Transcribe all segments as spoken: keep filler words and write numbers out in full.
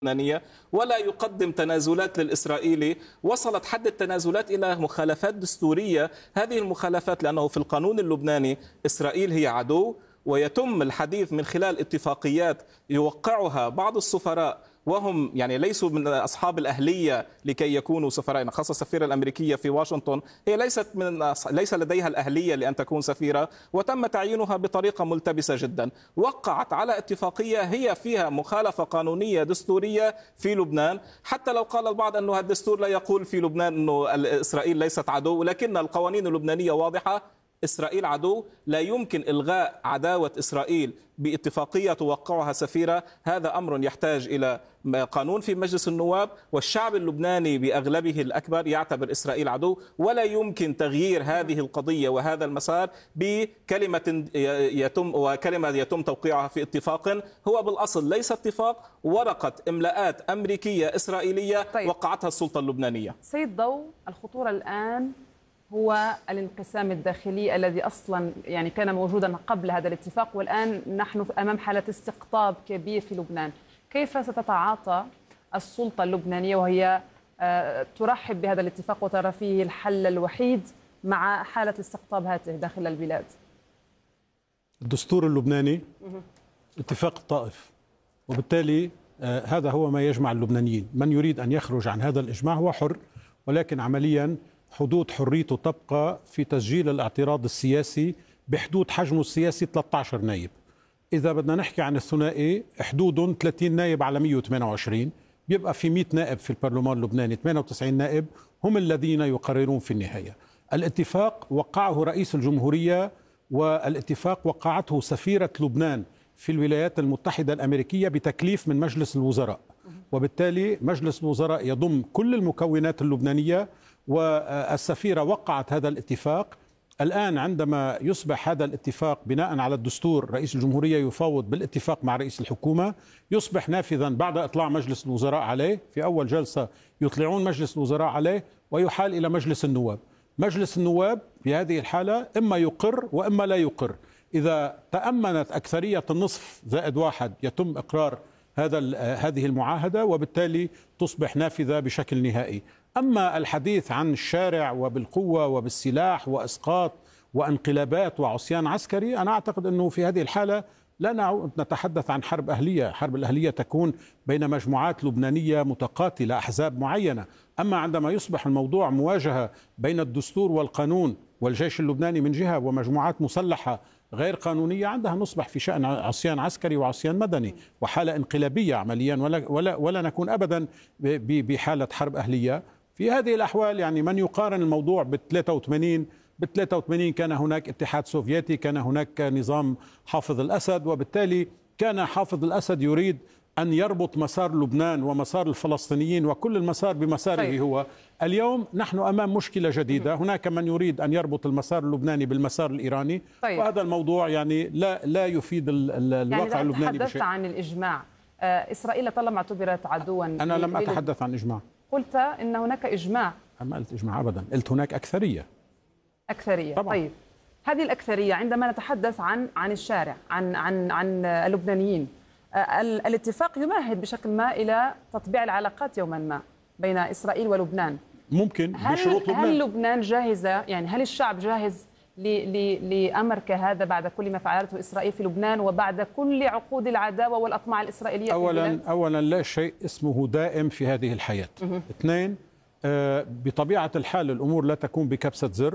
اللبنانية ولا يقدم تنازلات للإسرائيلي. وصلت حد التنازلات إلى مخالفات دستورية. هذه المخالفات لأنه في القانون اللبناني إسرائيل هي عدو، ويتم الحديث من خلال اتفاقيات يوقعها بعض السفراء وهم يعني ليسوا من أصحاب الأهلية لكي يكونوا سفراء، خاصة السفيرة الأمريكية في واشنطن هي ليست من ليس لديها الأهلية لأن تكون سفيرة، وتم تعيينها بطريقة ملتبسة جدا. وقعت على اتفاقية هي فيها مخالفة قانونية دستورية في لبنان، حتى لو قال البعض أنه الدستور لا يقول في لبنان أنه إسرائيل ليست عدو، لكن القوانين اللبنانية واضحة، إسرائيل عدو، لا يمكن إلغاء عداوة إسرائيل باتفاقية توقعها سفيرة. هذا أمر يحتاج إلى قانون في مجلس النواب، والشعب اللبناني بأغلبه الأكبر يعتبر إسرائيل عدو، ولا يمكن تغيير هذه القضية وهذا المسار بكلمة يتم وكلمة يتم توقيعها في اتفاق هو بالأصل ليس اتفاق، ورقة إملاءات أمريكية إسرائيلية طيب. وقعتها السلطة اللبنانية. سيد ضو، الخطورة الآن هو الانقسام الداخلي الذي أصلا يعني كان موجودا قبل هذا الاتفاق، والآن نحن أمام حالة استقطاب كبير في لبنان. كيف ستتعاطى السلطة اللبنانية وهي ترحب بهذا الاتفاق وترى فيه الحل الوحيد مع حالة الاستقطاب هاته داخل البلاد؟ الدستور اللبناني اتفاق الطائف، وبالتالي هذا هو ما يجمع اللبنانيين. من يريد أن يخرج عن هذا الإجماع هو حر، ولكن عمليا حدود حريته تبقى في تسجيل الاعتراض السياسي بحدود حجمه السياسي ثلاثة عشر نائب. إذا بدنا نحكي عن الثنائي حدودهم ثلاثين نائب على مئة وثمانية وعشرين، بيبقى في مئة نائب في البرلمان اللبناني، ثمانية وتسعين نائب هم الذين يقررون في النهاية. الاتفاق وقعه رئيس الجمهورية، والاتفاق وقعته سفيرة لبنان في الولايات المتحدة الأمريكية بتكليف من مجلس الوزراء، وبالتالي مجلس الوزراء يضم كل المكونات اللبنانية، والسفيرة وقعت هذا الاتفاق. الآن عندما يصبح هذا الاتفاق بناء على الدستور رئيس الجمهورية يفاوض بالاتفاق مع رئيس الحكومة، يصبح نافذا بعد إطلاع مجلس الوزراء عليه. في أول جلسة يطلعون مجلس الوزراء عليه ويحال إلى مجلس النواب. مجلس النواب في هذه الحالة إما يقر وإما لا يقر. إذا تأمنت أكثرية النصف زائد واحد يتم إقرار هذا هذه المعاهدة، وبالتالي تصبح نافذة بشكل نهائي. أما الحديث عن الشارع وبالقوة وبالسلاح وإسقاط وانقلابات وعصيان عسكري، أنا أعتقد أنه في هذه الحالة لا نعود نتحدث عن حرب أهلية. حرب الأهلية تكون بين مجموعات لبنانية متقاتلة، أحزاب معينة. أما عندما يصبح الموضوع مواجهة بين الدستور والقانون والجيش اللبناني من جهة ومجموعات مسلحة غير قانونية عندها، نصبح في شأن عصيان عسكري وعصيان مدني وحالة انقلابية عمليا، ولا, ولا, ولا نكون أبدا بحالة حرب أهلية. في هذه الأحوال يعني من يقارن الموضوع ب ثلاثة وثمانين ب ثلاثة وثمانين كان هناك اتحاد سوفيتي، كان هناك نظام حافظ الأسد، وبالتالي كان حافظ الأسد يريد أن يربط مسار لبنان ومسار الفلسطينيين وكل المسار بمساره طيب. هو اليوم نحن أمام مشكلة جديدة، هناك من يريد أن يربط المسار اللبناني بالمسار الإيراني طيب. وهذا الموضوع يعني لا لا يفيد الواقع يعني اللبناني بشيء. تحدثت عن الإجماع. إسرائيل طالما اعتبرت عدوا، أنا لم أتحدث عن إجماع. قلت إن هناك إجماع. أنا قلت إجماع أبدا، قلت هناك أكثرية. أكثرية طبعا. طيب هذه الأكثرية عندما نتحدث عن عن الشارع، عن عن عن اللبنانيين، الاتفاق يمهد بشكل ما إلى تطبيع العلاقات يوما ما بين إسرائيل ولبنان. ممكن بشروط لبنان. هل لبنان جاهزة؟ يعني هل الشعب جاهز لأمر كهذا بعد كل ما فعلته إسرائيل في لبنان وبعد كل عقود العداوة والأطماع الإسرائيلية؟ أولا أولا لا شيء اسمه دائم في هذه الحياة. اثنين، آه بطبيعة الحال الأمور لا تكون بكبسة زر،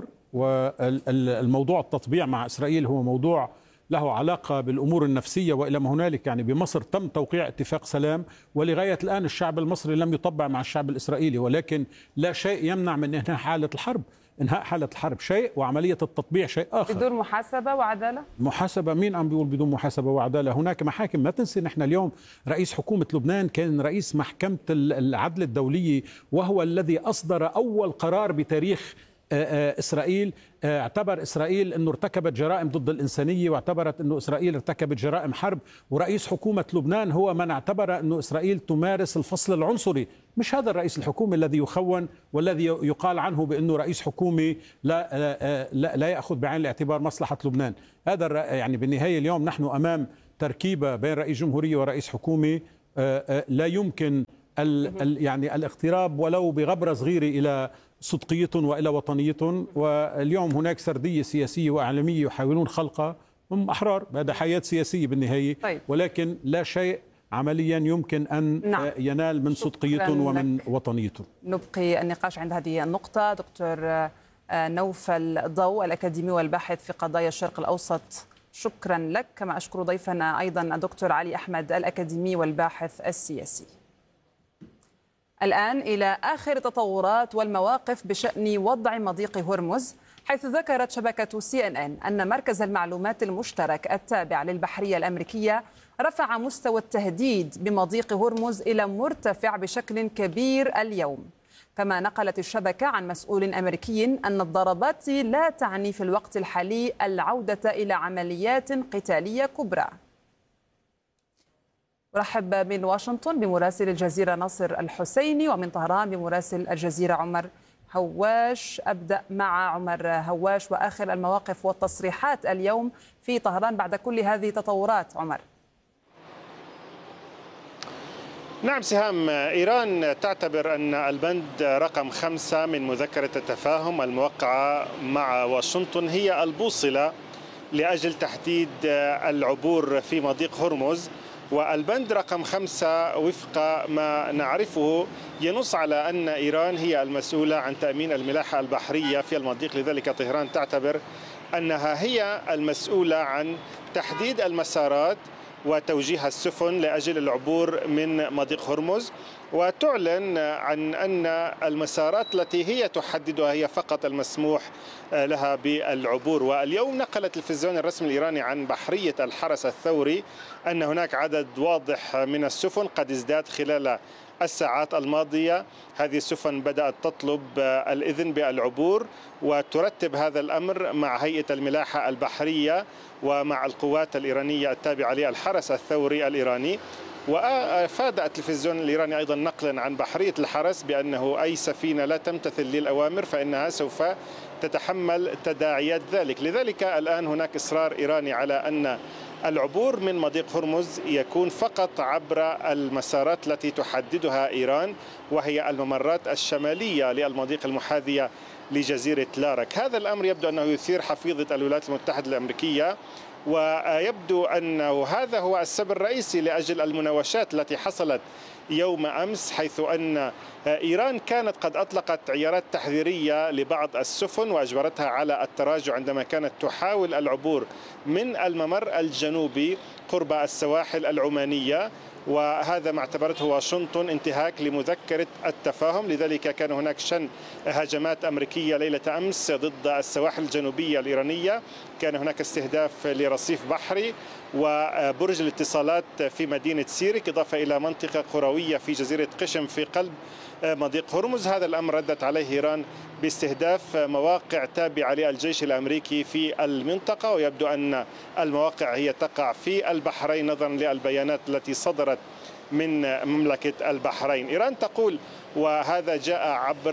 والموضوع التطبيع مع إسرائيل هو موضوع له علاقة بالأمور النفسية وإلى ما هنالك. يعني بمصر تم توقيع اتفاق سلام، ولغاية الآن الشعب المصري لم يطبع مع الشعب الإسرائيلي، ولكن لا شيء يمنع من إنهاء حالة الحرب. إنهاء حالة الحرب شيء وعملية التطبيع شيء آخر. بدون محاسبة وعدالة؟ محاسبة؟ مين عم بيقول بدون محاسبة وعدالة؟ هناك محاكم. ما تنسي نحن اليوم رئيس حكومة لبنان كان رئيس محكمة العدل الدولي، وهو الذي أصدر أول قرار بتاريخ إسرائيل اعتبر إسرائيل أنه ارتكبت جرائم ضد الإنسانية، واعتبرت أنه إسرائيل ارتكبت جرائم حرب. ورئيس حكومة لبنان هو من اعتبر أنه إسرائيل تمارس الفصل العنصري، مش هذا الرئيس الحكومي الذي يخون والذي يقال عنه بأنه رئيس حكومي لا, لا, لا يأخذ بعين الاعتبار مصلحة لبنان. هذا يعني بالنهاية اليوم نحن أمام تركيبة بين رئيس جمهورية ورئيس حكومي لا يمكن ال ال يعني الاقتراب ولو بغبرة صغيرة إلى صدقيتهم وإلى وطنيتهم. واليوم هناك سردية سياسية وإعلامية يحاولون خلقها، هم أحرار، هذا حياة سياسية بالنهاية. طيب. ولكن لا شيء عمليا يمكن أن نعم. ينال من صدقيتهم ومن وطنيتهم. نبقي النقاش عند هذه النقطة. دكتور نوفل ضو، الأكاديمي والباحث في قضايا الشرق الأوسط، شكرا لك. كما أشكر ضيفنا أيضا الدكتور علي أحمد، الأكاديمي والباحث السياسي. الآن إلى آخر التطورات والمواقف بشأن وضع مضيق هرمز، حيث ذكرت شبكة سي إن إن أن مركز المعلومات المشترك التابع للبحرية الأمريكية رفع مستوى التهديد بمضيق هرمز إلى مرتفع بشكل كبير اليوم. كما نقلت الشبكة عن مسؤول أمريكي أن الضربات لا تعني في الوقت الحالي العودة إلى عمليات قتالية كبرى. أرحب من واشنطن بمراسل الجزيرة ناصر الحسيني، ومن طهران بمراسل الجزيرة عمر هواش. أبدأ مع عمر هواش وآخر المواقف والتصريحات اليوم في طهران بعد كل هذه التطورات. عمر. نعم سهام، إيران تعتبر أن البند رقم خمسة من مذكرة التفاهم الموقعة مع واشنطن هي البوصلة لأجل تحديد العبور في مضيق هرمز. والبند رقم خمسة وفق ما نعرفه ينص على أن إيران هي المسؤولة عن تأمين الملاحة البحرية في المضيق، لذلك طهران تعتبر أنها هي المسؤولة عن تحديد المسارات وتوجيه السفن لأجل العبور من مضيق هرمز، وتعلن عن أن المسارات التي هي تحددها هي فقط المسموح لها بالعبور. واليوم نقل التلفزيون الرسمي الإيراني عن بحرية الحرس الثوري أن هناك عدد واضح من السفن قد ازداد خلال الساعات الماضية. هذه السفن بدأت تطلب الإذن بالعبور، وترتب هذا الأمر مع هيئة الملاحة البحرية ومع القوات الإيرانية التابعة للحرس الثوري الإيراني. وأفاد التلفزيون الإيراني أيضا نقلا عن بحرية الحرس بأنه أي سفينة لا تمتثل للأوامر فإنها سوف تتحمل تداعيات ذلك. لذلك الآن هناك إصرار إيراني على أن العبور من مضيق هرمز يكون فقط عبر المسارات التي تحددها إيران، وهي الممرات الشمالية للمضيق المحاذية لجزيرة لارك. هذا الأمر يبدو أنه يثير حفيظة الولايات المتحدة الأمريكية، ويبدو أنه هذا هو السبب الرئيسي لأجل المناوشات التي حصلت يوم أمس، حيث أن إيران كانت قد أطلقت عيارات تحذيرية لبعض السفن وأجبرتها على التراجع عندما كانت تحاول العبور من الممر الجنوبي قرب السواحل العمانية، وهذا ما اعتبرته واشنطن انتهاك لمذكرة التفاهم. لذلك كان هناك شن هجمات أمريكية ليلة أمس ضد السواحل الجنوبية الإيرانية، كان هناك استهداف لرصيف بحري وبرج الاتصالات في مدينة سيرك، إضافة إلى منطقة قروية في جزيرة قشم في قلب مضيق هرمز. هذا الأمر ردت عليه إيران باستهداف مواقع تابعة للجيش الأمريكي في المنطقة، ويبدو أن المواقع هي تقع في البحرين نظرا للبيانات التي صدرت من مملكة البحرين. إيران تقول، وهذا جاء عبر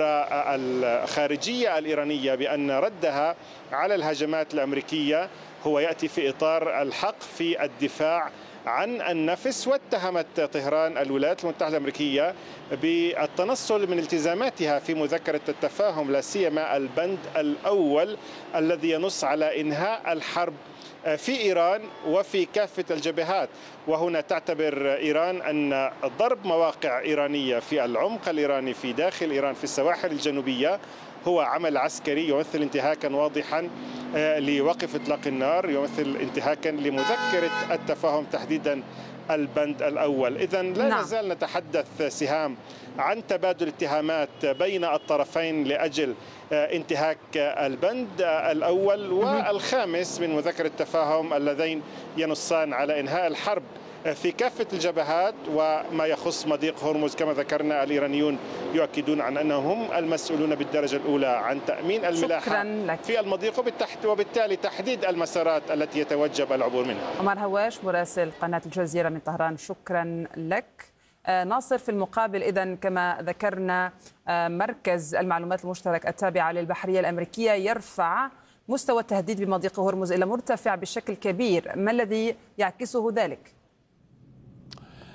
الخارجية الإيرانية، بأن ردها على الهجمات الأمريكية هو يأتي في إطار الحق في الدفاع عن النفس. واتهمت طهران الولايات المتحدة الأمريكية بالتنصل من التزاماتها في مذكرة التفاهم، لا سيما البند الأول الذي ينص على إنهاء الحرب في إيران وفي كافة الجبهات. وهنا تعتبر إيران أن ضرب مواقع إيرانية في العمق الإيراني في داخل إيران في السواحل الجنوبية هو عمل عسكري يمثل انتهاكا واضحا لوقف إطلاق النار، يمثل انتهاكا لمذكرة التفاهم تحديدا البند الأول. إذن لا نزال نتحدث سهام عن تبادل اتهامات بين الطرفين لأجل انتهاك البند الأول والخامس من مذكرة التفاهم، اللذين ينصان على إنهاء الحرب في كافة الجبهات. وما يخص مضيق هرمز كما ذكرنا الإيرانيون يؤكدون عن أنهم هم المسؤولون بالدرجة الأولى عن تأمين الملاحة في المضيق وبالتالي تحديد المسارات التي يتوجب العبور منها. عمر هواش مراسل قناة الجزيرة من طهران، شكرا لك. ناصر، في المقابل إذن كما ذكرنا مركز المعلومات المشترك التابعة للبحرية الأمريكية يرفع مستوى التهديد بمضيق هرمز إلى مرتفع بشكل كبير، ما الذي يعكسه ذلك؟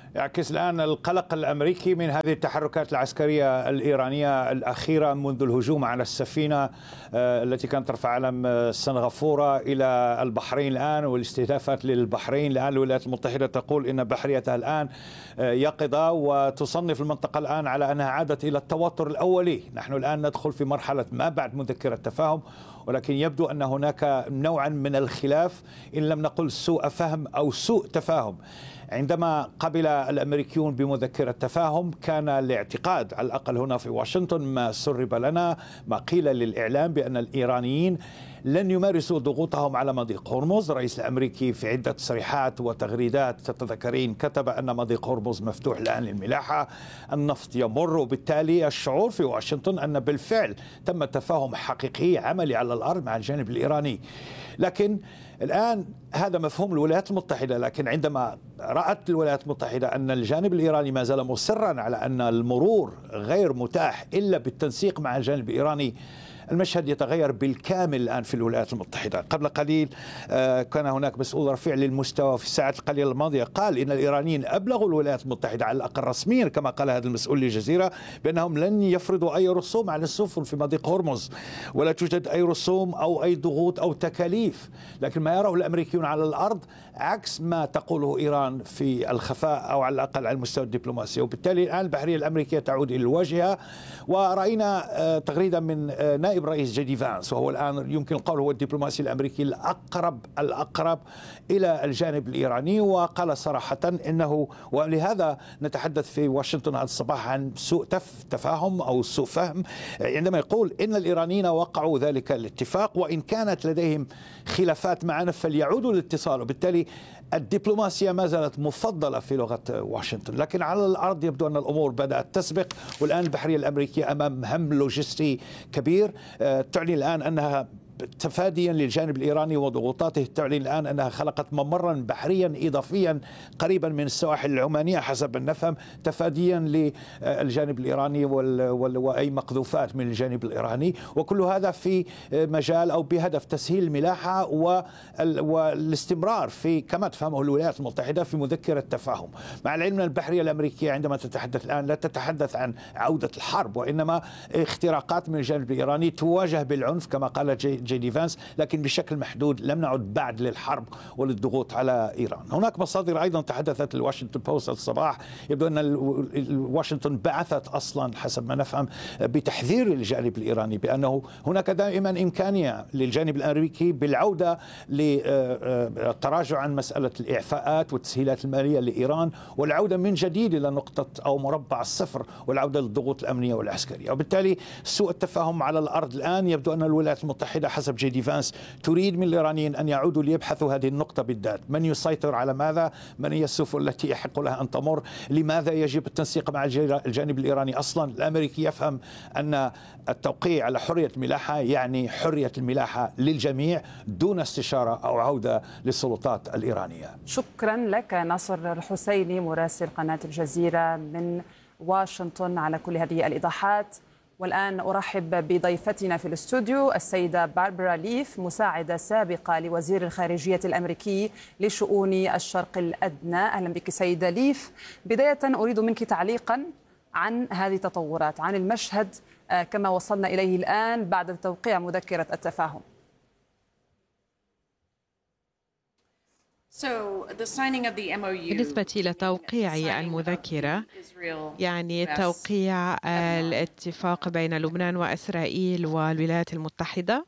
يعكس الآن القلق الأمريكي من هذه التحركات العسكرية الإيرانية الأخيرة منذ الهجوم على السفينة التي كانت ترفع علم سنغافورة إلى البحرين الآن، والاستهدافات للبحرين. الآن الولايات المتحدة تقول إن بحريتها الآن يقظة، وتصنف المنطقة الآن على أنها عادت إلى التوتر الأولي. نحن الآن ندخل في مرحلة ما بعد مذكرة تفاهم، ولكن يبدو أن هناك نوعا من الخلاف، إن لم نقل سوء فهم أو سوء تفاهم. عندما قبل الأمريكيون بمذكرة تفاهم كان الاعتقاد على الأقل هنا في واشنطن، ما سرب لنا ما قيل للإعلام، بأن الإيرانيين لن يمارسوا ضغوطهم على مضيق هرمز. الرئيس الأمريكي في عدة تصريحات وتغريدات تتذكرين كتب أن مضيق هرمز مفتوح الآن للملاحة، النفط يمر، وبالتالي الشعور في واشنطن أن بالفعل تم تفاهم حقيقي عملي على الأرض مع الجانب الإيراني. لكن الآن هذا مفهوم الولايات المتحدة، لكن عندما رأت الولايات المتحدة أن الجانب الإيراني ما زال مصرا على أن المرور غير متاح إلا بالتنسيق مع الجانب الإيراني، المشهد يتغير بالكامل الآن في الولايات المتحدة. قبل قليل كان هناك مسؤول رفيع للمستوى في الساعات القليلة الماضية قال إن الإيرانيين أبلغوا الولايات المتحدة على الأقل رسميا، كما قال هذا المسؤول للجزيرة، بأنهم لن يفرضوا أي رسوم على السفن في مضيق هرمز، ولا توجد أي رسوم أو أي ضغوط أو تكاليف. لكن ما يراه الأمريكيون على الأرض عكس ما تقوله إيران في الخفاء، أو على الأقل على المستوى الدبلوماسي. وبالتالي الآن البحرية الأمريكية تعود إلى الواجهة. ورأينا تغريدة من نائب رئيس جي دي فانس، وهو الآن يمكن القول هو الدبلوماسي الأمريكي الأقرب الأقرب إلى الجانب الإيراني، وقال صراحة إنه، ولهذا نتحدث في واشنطن هذا الصباح عن سوء تفاهم أو سوء فهم، عندما يقول إن الإيرانيين وقعوا ذلك الاتفاق، وإن كانت لديهم خلافات معنا فليعودوا للاتصال. وبالتالي الدبلوماسية ما زالت مفضلة في لغة واشنطن، لكن على الأرض يبدو أن الأمور بدأت تسبق. والآن البحرية الأمريكية أمام هم لوجستي كبير، تعلن الآن أنها تفاديا للجانب الإيراني وضغوطاته، تعلن الآن أنها خلقت ممرا بحريا إضافيا قريبا من السواحل العمانية حسب ما نفهم، تفاديا للجانب الإيراني وأي مقذوفات من الجانب الإيراني. وكل هذا في مجال أو بهدف تسهيل الملاحة والاستمرار في، كما تفهمه الولايات المتحدة، في مذكرة تفاهم. مع العلم أن البحرية الأمريكية عندما تتحدث الآن لا تتحدث عن عودة الحرب، وإنما اختراقات من الجانب الإيراني تواجه بالعنف كما قال جي دي فانس، لكن بشكل محدود. لم نعد بعد للحرب وللضغوط على إيران. هناك مصادر أيضا تحدثت الواشنطن بوست الصباح، يبدو أن واشنطن بعثت أصلا حسب ما نفهم بتحذير الجانب الإيراني بأنه هناك دائما إمكانية للجانب الأمريكي بالعودة للتراجع عن مسألة الإعفاءات والتسهيلات المالية لإيران، والعودة من جديد إلى نقطة أو مربع الصفر، والعودة للضغوط الأمنية والعسكرية. وبالتالي سوء التفاهم على الأرض الآن يبدو أن الولايات المتحدة حسب جي دي فانس تريد من الإيرانيين أن يعودوا ليبحثوا هذه النقطة بالذات، من يسيطر على ماذا، من هي السفن التي يحق لها أن تمر، لماذا يجب التنسيق مع الجانب الإيراني. أصلا الأمريكي يفهم أن التوقيع على حرية الملاحة يعني حرية الملاحة للجميع دون استشارة أو عودة للسلطات الإيرانية. شكرا لك ناصر الحسيني مراسل قناة الجزيرة من واشنطن على كل هذه الإيضاحات. والآن أرحب بضيفتنا في الاستوديو السيدة باربرا ليف، مساعدة سابقة لوزير الخارجية الأمريكي لشؤون الشرق الأدنى. أهلا بك سيدة ليف. بداية أريد منك تعليقا عن هذه التطورات، عن المشهد كما وصلنا إليه الآن بعد توقيع مذكرة التفاهم. بالنسبة إلى توقيع المذكرة، يعني توقيع الاتفاق بين لبنان وإسرائيل والولايات المتحدة،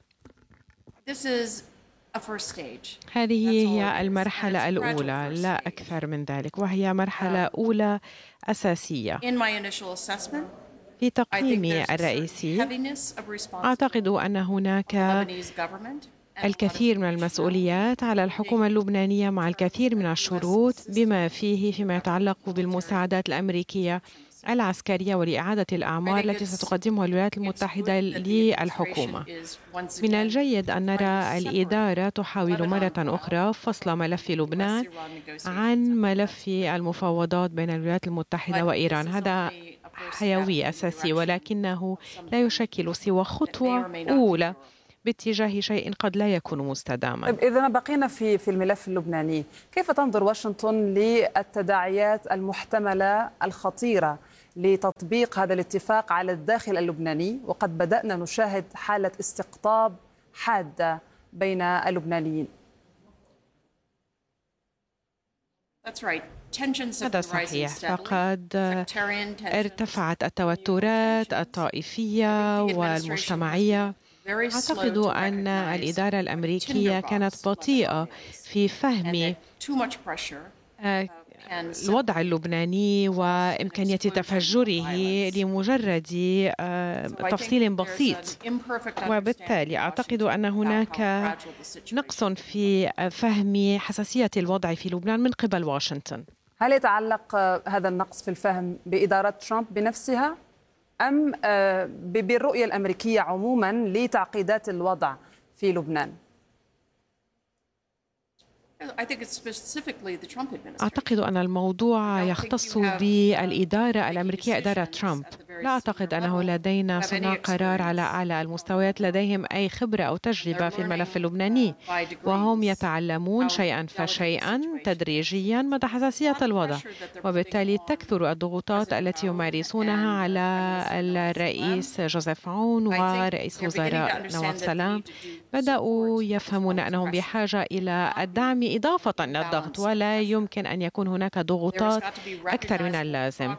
هذه هي المرحلة الأولى لا أكثر من ذلك، وهي مرحلة أولى أساسية. في تقييمي الرئيسي أعتقد أن هناك الكثير من المسؤوليات على الحكومة اللبنانية مع الكثير من الشروط، بما فيه فيما يتعلق بالمساعدات الأمريكية العسكرية ولإعادة الأعمار التي ستقدمها الولايات المتحدة للحكومة. من الجيد أن نرى الإدارة تحاول مرة أخرى فصل ملف لبنان عن ملف المفاوضات بين الولايات المتحدة وإيران. هذا حيوي أساسي، ولكنه لا يشكل سوى خطوة أولى باتجاه شيء قد لا يكون مستداما. إذا ما بقينا في في الملف اللبناني، كيف تنظر واشنطن للتداعيات المحتملة الخطيرة لتطبيق هذا الاتفاق على الداخل اللبناني، وقد بدأنا نشاهد حالة استقطاب حادة بين اللبنانيين؟ هذا صحيح، فقد ارتفعت التوترات الطائفية والمجتمعية. أعتقد أن الإدارة الأمريكية كانت بطيئة في فهم الوضع اللبناني وإمكانية تفجره لمجرد تفصيل بسيط، وبالتالي أعتقد أن هناك نقص في فهم حساسية الوضع في لبنان من قبل واشنطن. هل يتعلق هذا النقص في الفهم بإدارة ترامب بنفسها أم بالرؤية الأمريكية عموما لتعقيدات الوضع في لبنان؟ أعتقد أن الموضوع يختص بالإدارة الأمريكية، إدارة ترامب. لا أعتقد أنه لدينا صناع قرار على أعلى المستويات لديهم أي خبرة أو تجربة في الملف اللبناني، وهم يتعلمون شيئا فشيئا تدريجيا مدى حساسية الوضع، وبالتالي تكثر الضغوطات التي يمارسونها على الرئيس جوزيف عون ورئيس وزراء نواف سلام. بدأوا يفهمون أنهم بحاجة إلى الدعم إضافة للضغط، ولا يمكن أن يكون هناك ضغوطات أكثر من اللازم.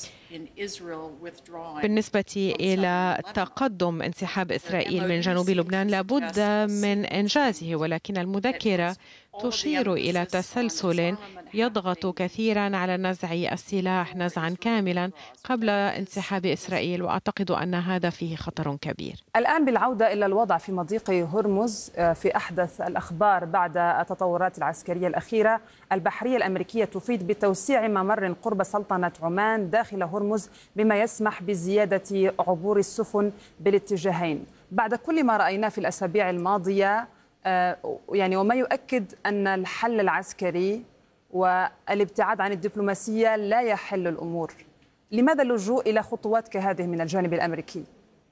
بالنسبة إلى تقدم انسحاب إسرائيل من جنوب لبنان لابد من إنجازه، ولكن المذكرة تشير إلى تسلسل يضغط كثيرا على نزع السلاح نزعا كاملا قبل انسحاب إسرائيل، وأعتقد أن هذا فيه خطر كبير. الآن بالعودة إلى الوضع في مضيق هرمز، في أحدث الأخبار بعد التطورات العسكرية الأخيرة، البحرية الأمريكية تفيد بتوسيع ممر قرب سلطنة عمان داخل هرمز بما يسمح بزيادة عبور السفن بالاتجاهين، بعد كل ما رأيناه في الأسابيع الماضية، يعني وما يؤكد أن الحل العسكري والابتعاد عن الدبلوماسية لا يحل الأمور. لماذا اللجوء إلى خطوات كهذه من الجانب الأمريكي؟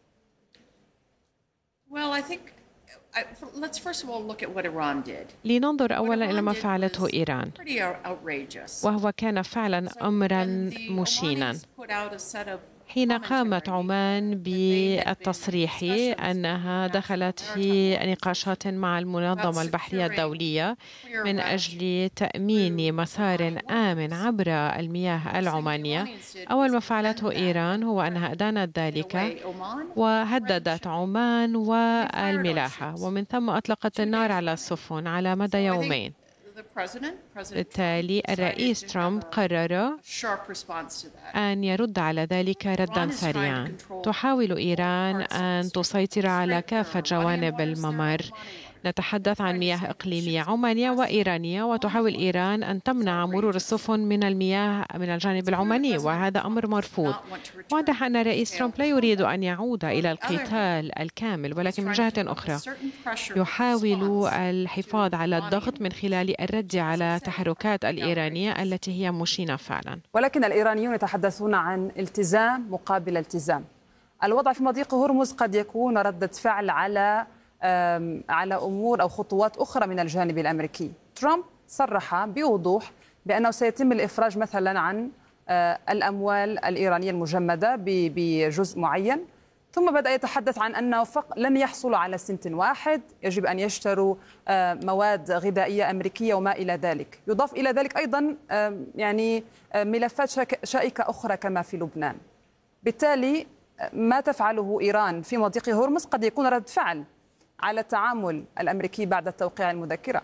لننظر أولا إلى ما فعلته إيران، وهو كان فعلا أمرا مشينا حين قامت عمان بالتصريح أنها دخلت في نقاشات مع المنظمة البحرية الدولية من أجل تأمين مسار آمن عبر المياه العمانية. أول ما فعلته إيران هو أنها أدانت ذلك وهددت عمان والملاحة، ومن ثم أطلقت النار على السفن على مدى يومين. بالتالي الرئيس ترامب قرر أن يرد على ذلك ردا سريعا. تحاول إيران أن تسيطر على كافة جوانب الممر، نتحدث عن مياه إقليمية عمانية وإيرانية، وتحاول إيران أن تمنع مرور السفن من المياه من الجانب العماني، وهذا أمر مرفوض. واضح أن الرئيس ترامب لا يريد أن يعود إلى القتال الكامل، ولكن من جهة أخرى يحاول الحفاظ على الضغط من خلال الرد على تحركات الإيرانية التي هي مشينة فعلا. ولكن الإيرانيون يتحدثون عن التزام مقابل التزام. الوضع في مضيق هرمز قد يكون ردة فعل على على أمور أو خطوات أخرى من الجانب الأمريكي. ترامب صرح بوضوح بأنه سيتم الإفراج مثلا عن الأموال الإيرانية المجمدة بجزء معين، ثم بدأ يتحدث عن أنه فقط لن يحصلوا على سنت واحد، يجب أن يشتروا مواد غذائية أمريكية وما إلى ذلك. يضاف إلى ذلك أيضا يعني ملفات شائكة أخرى كما في لبنان. بالتالي ما تفعله إيران في مضيق هرمز قد يكون رد فعل على التعامل الأمريكي بعد التوقيع المذكرة.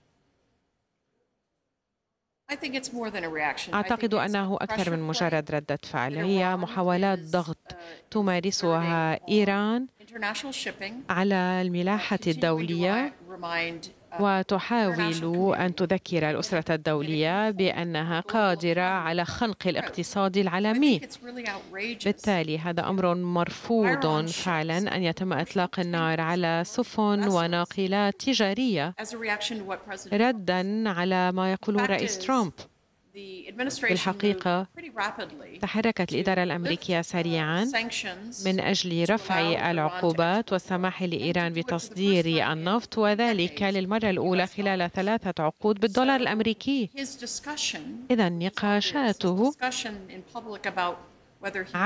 أعتقد أنه أكثر من مجرد ردة فعل، هي محاولات ضغط تمارسها إيران على الملاحة الدولية، وتحاول أن تذكر الأسرة الدولية بأنها قادرة على خنق الاقتصاد العالمي. بالتالي هذا أمر مرفوض فعلا أن يتم إطلاق النار على سفن وناقلات تجارية ردا على ما يقوله رئيس ترامب. في الحقيقة تحركت الإدارة الأمريكية سريعا من أجل رفع العقوبات والسماح لإيران بتصدير النفط، وذلك للمرة الأولى خلال ثلاثة عقود بالدولار الأمريكي. إذن نقاشاته